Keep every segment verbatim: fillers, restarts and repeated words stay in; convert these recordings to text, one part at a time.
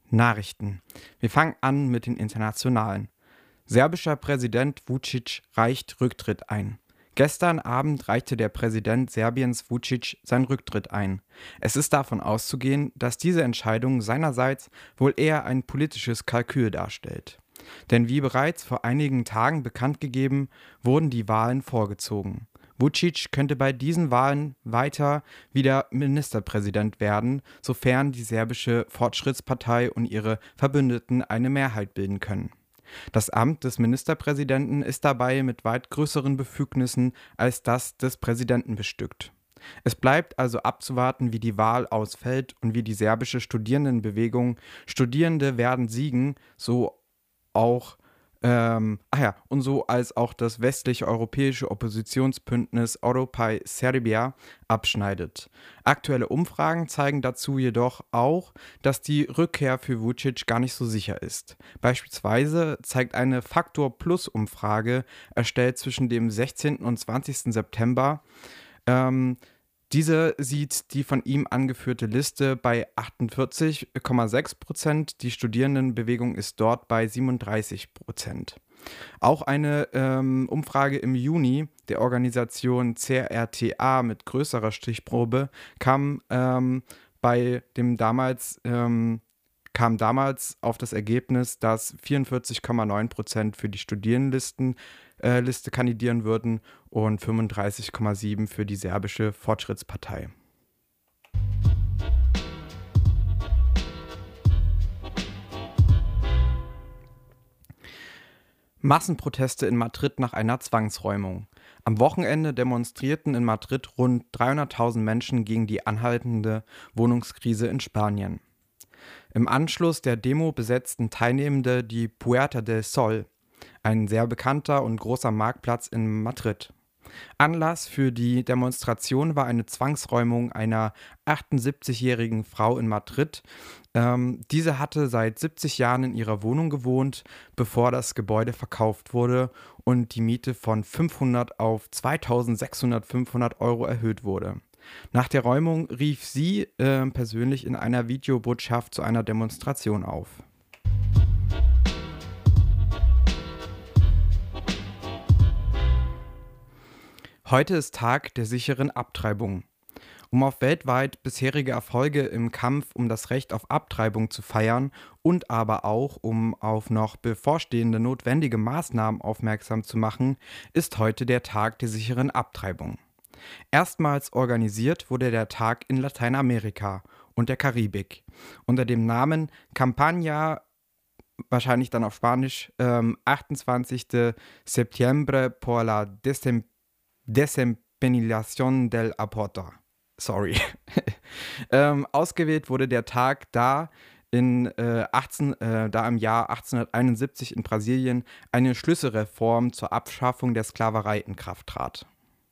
Nachrichten. Wir fangen an mit den internationalen. Serbischer Präsident Vučić reicht Rücktritt ein. Gestern Abend reichte der Präsident Serbiens Vučić seinen Rücktritt ein. Es ist davon auszugehen, dass diese Entscheidung seinerseits wohl eher ein politisches Kalkül darstellt. Denn wie bereits vor einigen Tagen bekannt gegeben, wurden die Wahlen vorgezogen. Vučić könnte bei diesen Wahlen weiter wieder Ministerpräsident werden, sofern die serbische Fortschrittspartei und ihre Verbündeten eine Mehrheit bilden können. Das Amt des Ministerpräsidenten ist dabei mit weit größeren Befugnissen als das des Präsidenten bestückt. Es bleibt also abzuwarten, wie die Wahl ausfällt und wie die serbische Studierendenbewegung Studierende werden siegen, so auch ähm, ach ja, und so als auch das westlich-europäische Oppositionsbündnis Oropaj Srbija abschneidet. Aktuelle Umfragen zeigen dazu jedoch auch, dass die Rückkehr für Vučić gar nicht so sicher ist. Beispielsweise zeigt eine Faktor-Plus-Umfrage, erstellt zwischen dem sechzehnten und zwanzigsten September, ähm, Diese sieht die von ihm angeführte Liste bei achtundvierzig Komma sechs Prozent, die Studierendenbewegung ist dort bei siebenunddreißig Prozent. Auch eine ähm, Umfrage im Juni der Organisation C R T A mit größerer Stichprobe kam ähm, bei dem damals ähm, kam damals auf das Ergebnis, dass vierundvierzig Komma neun Prozent für die Studierendenlisten äh, Liste kandidieren würden und fünfunddreißig Komma sieben für die serbische Fortschrittspartei. Massenproteste in Madrid nach einer Zwangsräumung. Am Wochenende demonstrierten in Madrid rund dreihunderttausend Menschen gegen die anhaltende Wohnungskrise in Spanien. Im Anschluss der Demo besetzten Teilnehmende die Puerta del Sol, ein sehr bekannter und großer Marktplatz in Madrid. Anlass für die Demonstration war eine Zwangsräumung einer achtundsiebzigjährigen Frau in Madrid. Ähm, diese hatte seit siebzig Jahren in ihrer Wohnung gewohnt, bevor das Gebäude verkauft wurde und die Miete von fünfhundert auf zweitausendsechshundert Euro erhöht wurde. Nach der Räumung rief sie äh, persönlich in einer Videobotschaft zu einer Demonstration auf. Heute ist Tag der sicheren Abtreibung. Um auf weltweit bisherige Erfolge im Kampf um das Recht auf Abtreibung zu feiern und aber auch um auf noch bevorstehende notwendige Maßnahmen aufmerksam zu machen, ist heute der Tag der sicheren Abtreibung. Erstmals organisiert wurde der Tag in Lateinamerika und der Karibik unter dem Namen Campaña, wahrscheinlich dann auf Spanisch, ähm, achtundzwanzigsten Septiembre por la Desem- Desempenilación del Aborto. Sorry. ähm, ausgewählt wurde der Tag, da in äh, achtzehn, äh, da im Jahr achtzehnhunderteinundsiebzig in Brasilien eine Schlüsselreform zur Abschaffung der Sklaverei in Kraft trat.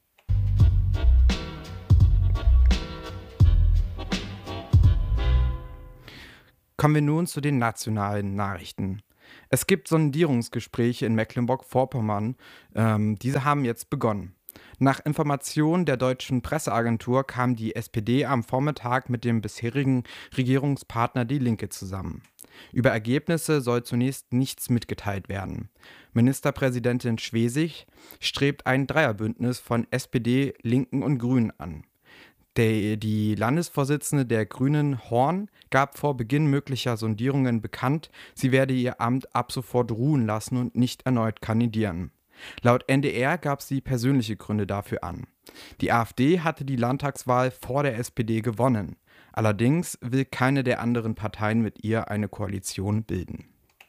Kommen wir nun zu den nationalen Nachrichten. Es gibt Sondierungsgespräche in Mecklenburg-Vorpommern. Ähm, diese haben jetzt begonnen. Nach Informationen der deutschen Presseagentur kam die S P D am Vormittag mit dem bisherigen Regierungspartner Die Linke zusammen. Über Ergebnisse soll zunächst nichts mitgeteilt werden. Ministerpräsidentin Schwesig strebt ein Dreierbündnis von S P D, Linken und Grünen an. Der, die Landesvorsitzende der Grünen, Horn, gab vor Beginn möglicher Sondierungen bekannt, sie werde ihr Amt ab sofort ruhen lassen und nicht erneut kandidieren. Laut N D R gab sie persönliche Gründe dafür an. Die AfD hatte die Landtagswahl vor der S P D gewonnen. Allerdings will keine der anderen Parteien mit ihr eine Koalition bilden.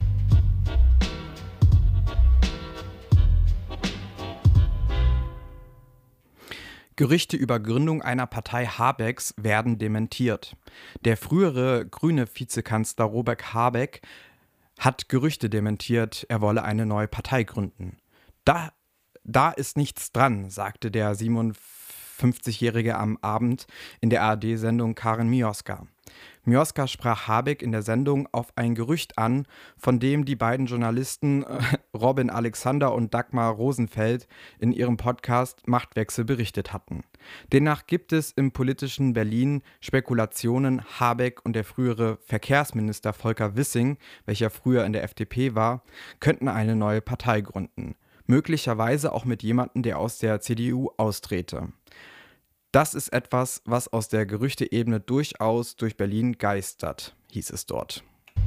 Gerüchte über Gründung einer Partei Habecks werden dementiert. Der frühere grüne Vizekanzler Robert Habeck hat Gerüchte dementiert, er wolle eine neue Partei gründen. Da, da ist nichts dran, sagte der fünfzigjährige am Abend in der A R D-Sendung Karin Mioska. Mioska sprach Habeck in der Sendung auf ein Gerücht an, von dem die beiden Journalisten äh, Robin Alexander und Dagmar Rosenfeld in ihrem Podcast Machtwechsel berichtet hatten. Demnach gibt es im politischen Berlin Spekulationen, Habeck und der frühere Verkehrsminister Volker Wissing, welcher früher in der F D P war, könnten eine neue Partei gründen. Möglicherweise auch mit jemandem, der aus der C D U austrete. Das ist etwas, was aus der Gerüchteebene durchaus durch Berlin geistert, hieß es dort.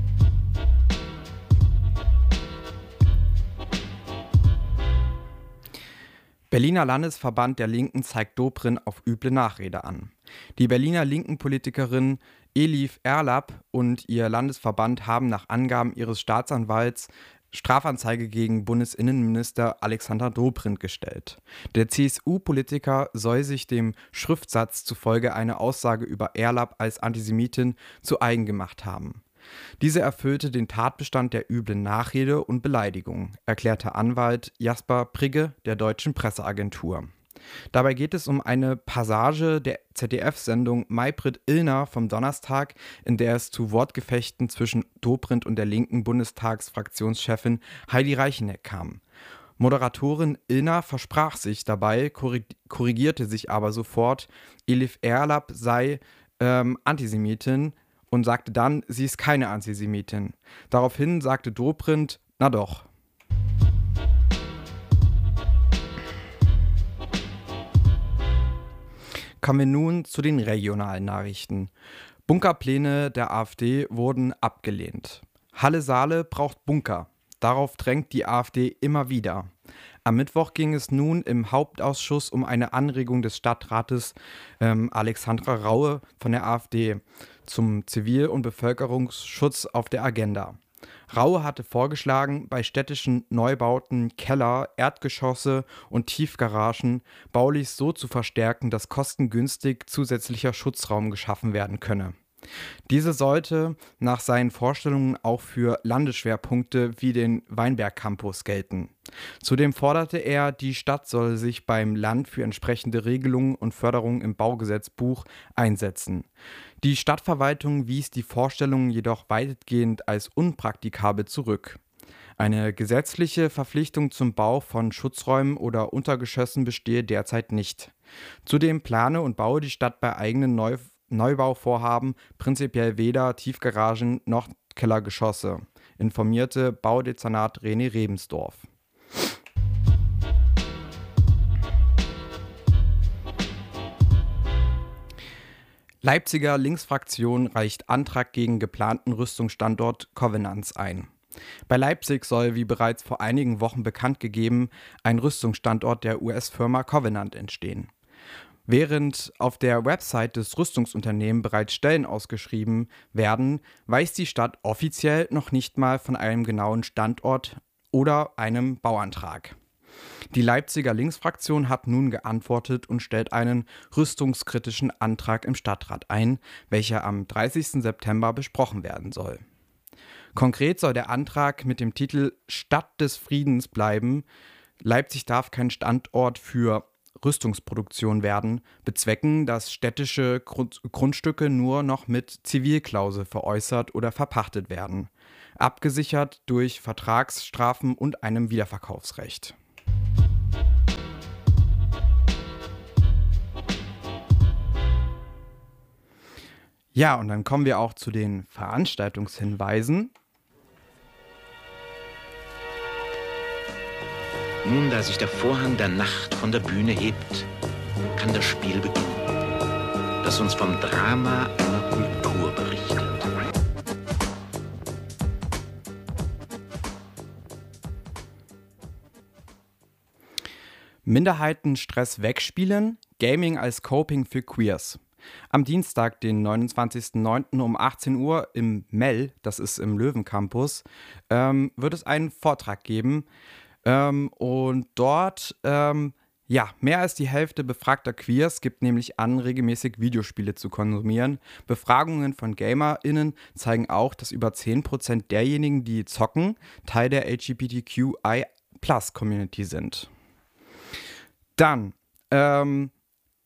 Berliner Landesverband der Linken zeigt Dobrindt auf üble Nachrede an. Die Berliner Linken-Politikerin Elif Erlab und ihr Landesverband haben nach Angaben ihres Staatsanwalts Strafanzeige gegen Bundesinnenminister Alexander Dobrindt gestellt. Der C S U-Politiker soll sich dem Schriftsatz zufolge eine Aussage über Erlab als Antisemitin zu eigen gemacht haben. Diese erfüllte den Tatbestand der üblen Nachrede und Beleidigung, erklärte Anwalt Jasper Prigge der Deutschen Presseagentur. Dabei geht es um eine Passage der Z D F-Sendung Maybrit Illner vom Donnerstag, in der es zu Wortgefechten zwischen Dobrindt und der linken Bundestagsfraktionschefin Heidi Reicheneck kam. Moderatorin Illner versprach sich dabei, korrigierte sich aber sofort, Elif Erlab sei ähm, Antisemitin und sagte dann, sie ist keine Antisemitin. Daraufhin sagte Dobrindt, na doch. Kommen wir nun zu den regionalen Nachrichten. Bunkerpläne der AfD wurden abgelehnt. Halle-Saale braucht Bunker. Darauf drängt die AfD immer wieder. Am Mittwoch ging es nun im Hauptausschuss um eine Anregung des Stadtrates ähm, Alexandra Raue von der AfD zum Zivil- und Bevölkerungsschutz auf der Agenda. Raue hatte vorgeschlagen, bei städtischen Neubauten Keller, Erdgeschosse und Tiefgaragen baulich so zu verstärken, dass kostengünstig zusätzlicher Schutzraum geschaffen werden könne. Diese sollte nach seinen Vorstellungen auch für Landesschwerpunkte wie den Weinberg-Campus gelten. Zudem forderte er, die Stadt solle sich beim Land für entsprechende Regelungen und Förderungen im Baugesetzbuch einsetzen. Die Stadtverwaltung wies die Vorstellungen jedoch weitgehend als unpraktikabel zurück. Eine gesetzliche Verpflichtung zum Bau von Schutzräumen oder Untergeschossen bestehe derzeit nicht. Zudem plane und baue die Stadt bei eigenen Neu- Neubauvorhaben prinzipiell weder Tiefgaragen noch Kellergeschosse, informierte Baudezernat René Rebensdorf. Leipziger Linksfraktion reicht Antrag gegen geplanten Rüstungsstandort Covenants ein. Bei Leipzig soll, wie bereits vor einigen Wochen bekannt gegeben, ein Rüstungsstandort der U S-Firma Covenant entstehen. Während auf der Website des Rüstungsunternehmens bereits Stellen ausgeschrieben werden, weiß die Stadt offiziell noch nicht mal von einem genauen Standort oder einem Bauantrag. Die Leipziger Linksfraktion hat nun geantwortet und stellt einen rüstungskritischen Antrag im Stadtrat ein, welcher am dreißigsten September besprochen werden soll. Konkret soll der Antrag mit dem Titel Stadt des Friedens bleiben, Leipzig darf kein Standort für Rüstungsproduktion werden, bezwecken, dass städtische Grund- Grundstücke nur noch mit Zivilklausel veräußert oder verpachtet werden, abgesichert durch Vertragsstrafen und einem Wiederverkaufsrecht. Ja, und dann kommen wir auch zu den Veranstaltungshinweisen. Nun, da sich der Vorhang der Nacht von der Bühne hebt, kann das Spiel beginnen, das uns vom Drama einer Kultur berichtet. Minderheitenstress wegspielen, Gaming als Coping für Queers. Am Dienstag, den neunundzwanzigsten neunten um achtzehn Uhr im M E L, das ist im Löwencampus, ähm, wird es einen Vortrag geben. Ähm, und dort, ähm, ja, mehr als die Hälfte befragter Queers gibt nämlich an, regelmäßig Videospiele zu konsumieren. Befragungen von GamerInnen zeigen auch, dass über zehn Prozent derjenigen, die zocken, Teil der L G B T Q I Plus Community sind. Dann, ähm,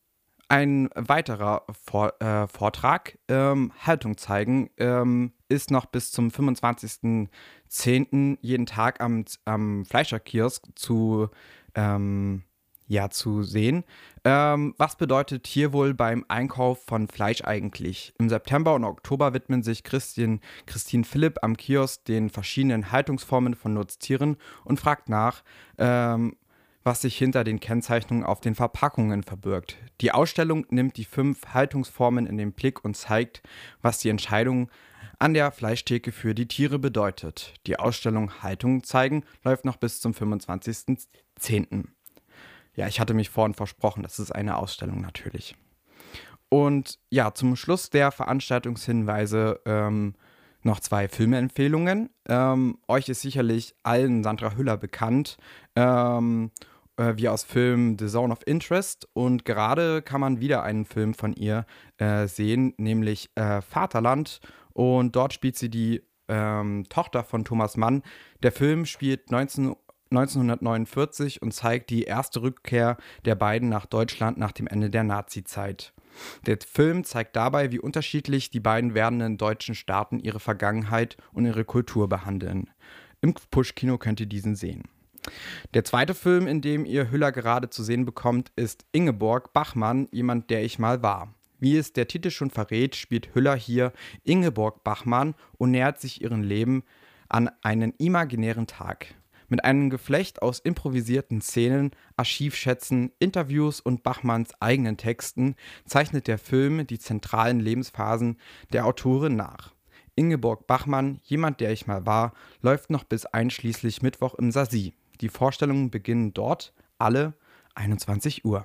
Ein weiterer Vor äh, Vortrag, ähm, Haltung zeigen, ähm, ist noch bis zum fünfundzwanzigsten zehnten jeden Tag am, am Fleischerkiosk zu, ähm, ja, zu sehen. Ähm, was bedeutet hier wohl beim Einkauf von Fleisch eigentlich? Im September und Oktober widmen sich Christine, Christine Philipp am Kiosk den verschiedenen Haltungsformen von Nutztieren und fragt nach, ähm, was sich hinter den Kennzeichnungen auf den Verpackungen verbirgt. Die Ausstellung nimmt die fünf Haltungsformen in den Blick und zeigt, was die Entscheidung an der Fleischtheke für die Tiere bedeutet. Die Ausstellung Haltung zeigen läuft noch bis zum fünfundzwanzigsten zehnten Ja, ich hatte mich vorhin versprochen, das ist eine Ausstellung natürlich. Und ja, zum Schluss der Veranstaltungshinweise ähm, noch zwei Filmeempfehlungen. Ähm, euch ist sicherlich allen Sandra Hüller bekannt, ähm, äh, wie aus Film The Zone of Interest. Und gerade kann man wieder einen Film von ihr äh, sehen, nämlich äh, Vaterland. Und dort spielt sie die ähm, Tochter von Thomas Mann. Der Film spielt neunzehn neunzehnhundertneunundvierzig und zeigt die erste Rückkehr der beiden nach Deutschland nach dem Ende der Nazizeit. Der Film zeigt dabei, wie unterschiedlich die beiden werdenden deutschen Staaten ihre Vergangenheit und ihre Kultur behandeln. Im Push-Kino könnt ihr diesen sehen. Der zweite Film, in dem ihr Hüller gerade zu sehen bekommt, ist Ingeborg Bachmann, jemand, der ich mal war. Wie es der Titel schon verrät, spielt Hüller hier Ingeborg Bachmann und nähert sich ihrem Leben an einen imaginären Tag. Mit einem Geflecht aus improvisierten Szenen, Archivschätzen, Interviews und Bachmanns eigenen Texten zeichnet der Film die zentralen Lebensphasen der Autorin nach. Ingeborg Bachmann, jemand, der ich mal war, läuft noch bis einschließlich Mittwoch im Sasi. Die Vorstellungen beginnen dort alle einundzwanzig Uhr.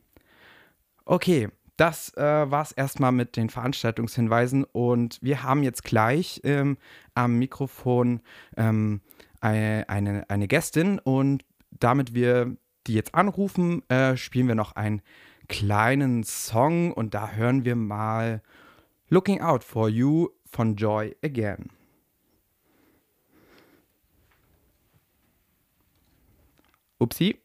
Okay, das äh, war's erstmal mit den Veranstaltungshinweisen und wir haben jetzt gleich ähm, am Mikrofon ähm, eine, eine, eine Gästin und damit wir die jetzt anrufen, äh, spielen wir noch einen kleinen Song und da hören wir mal Looking Out for You von Joy Again. Upsi.